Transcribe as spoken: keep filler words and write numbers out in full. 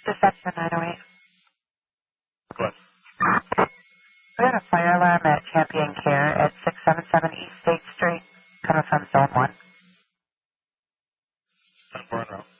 Reception nine oh eight. Go ahead. We had a fire alarm at Champion Care at six seventy-seven East State Street, coming from Zone one. ten four en route.